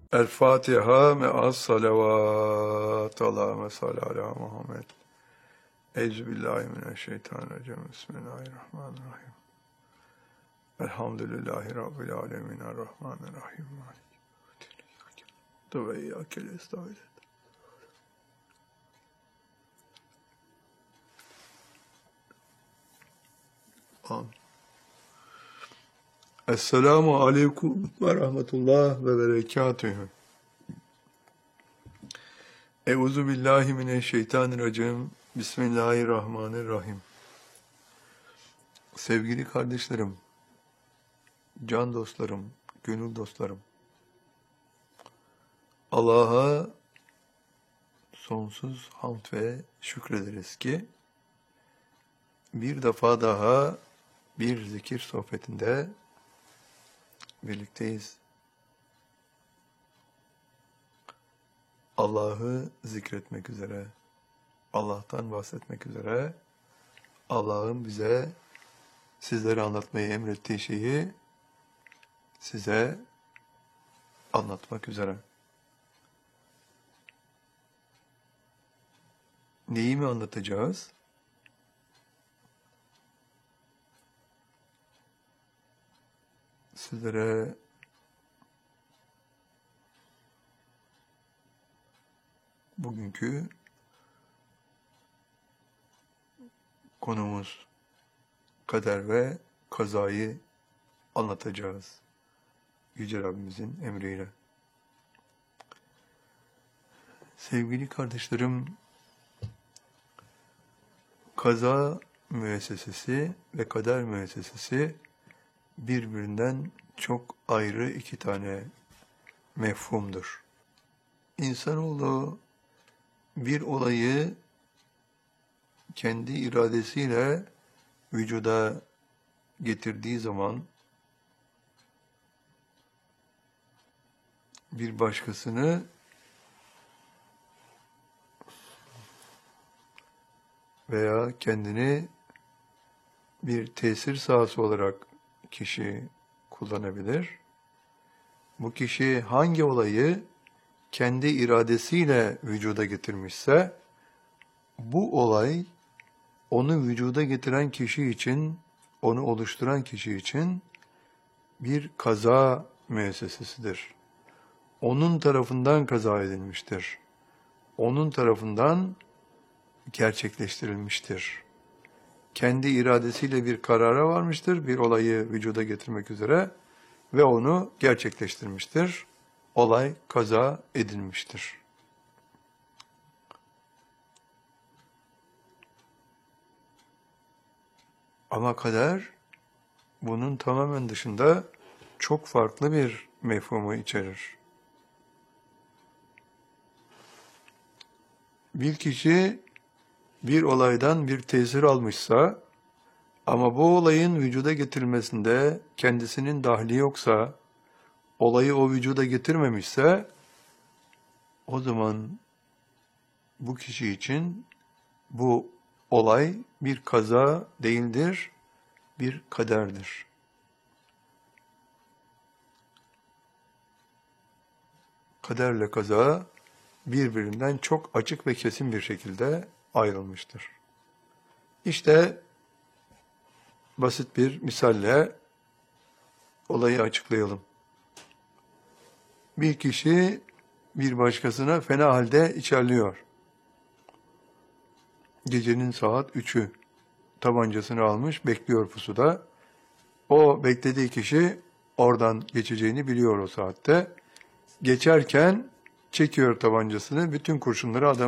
El Fatiha me'as salavat. Allahümme salli ala Muhammed. Euzubillahimineşşeytanirracim. Bismillahirrahmanirrahim. Elhamdülillahi Rabbil alemin. Errahmanirrahim. Ve iyyâke nestaîn. Amin. Esselamu aleyküm ve rahmetullah ve berekatühü. Euzubillahimineşşeytanirracim. Bismillahirrahmanirrahim. Sevgili kardeşlerim, can dostlarım, gönül dostlarım, Allah'a sonsuz hamd ve şükrederiz ki bir defa daha bir zikir sohbetinde birlikteyiz. Allah'ı zikretmek üzere, Allah'tan bahsetmek üzere, Allah'ın bize sizlere anlatmayı emrettiği şeyi size anlatmak üzere. Neyi mi anlatacağız? Sizlere bugünkü konumuz kader ve kazayı anlatacağız. Yüce Rabbimizin emriyle. Sevgili kardeşlerim, kaza müessesesi ve kader müessesesi birbirinden çok ayrı iki tane mefhumdur. İnsanoğlu bir olayı kendi iradesiyle vücuda getirdiği zaman bir başkasını veya kendini bir tesir sahası olarak kişi kullanabilir. Bu kişi hangi olayı kendi iradesiyle vücuda getirmişse, bu olay onu vücuda getiren kişi için, onu oluşturan kişi için bir kaza müessesesidir. Onun tarafından kaza edilmiştir. Onun tarafından gerçekleştirilmiştir. Kendi iradesiyle bir karara varmıştır, bir olayı vücuda getirmek üzere ve onu gerçekleştirmiştir. Olay kaza edilmiştir. Ama kader bunun tamamen dışında çok farklı bir mefhumu içerir. Bir kişi bir olaydan bir tesir almışsa ama bu olayın vücuda getirilmesinde kendisinin dahli yoksa, olayı o vücuda getirmemişse, o zaman bu kişi için bu olay bir kaza değildir, bir kaderdir. Kaderle kaza birbirinden çok açık ve kesin bir şekilde ayrılmıştır. İşte basit bir misalle olayı açıklayalım. Bir kişi bir başkasına fena halde içerliyor. Gecenin saat 3'ü, tabancasını almış, bekliyor pusuda. O beklediği kişi oradan geçeceğini biliyor o saatte. Geçerken çekiyor tabancasını, bütün kurşunları adamın